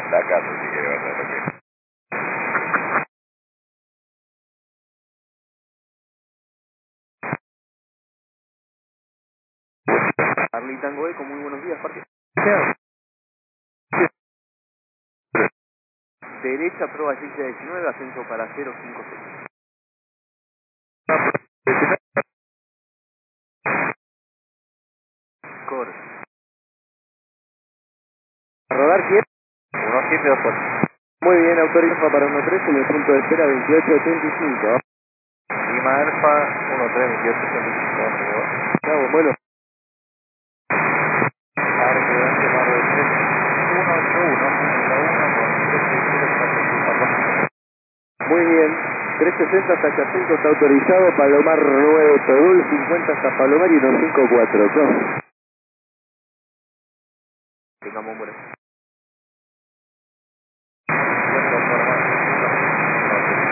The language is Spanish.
La casa, si quiere ver lo que... Arley Tango Eco, muy buenos días, parque. Derecha, prueba 19, ascenso para 056. Cor. ¿A rodar quién? 1724. Muy bien, autorizado para 1-3 en el punto de espera 2885. Lima Alfa 132875. Bravo, bueno. Parque Grande Mar del 3181. Muy bien. 360 hasta Jacinto está autorizado. Palomar 9 Todul, 50 hasta Palomar y 154. Tengamos buenas.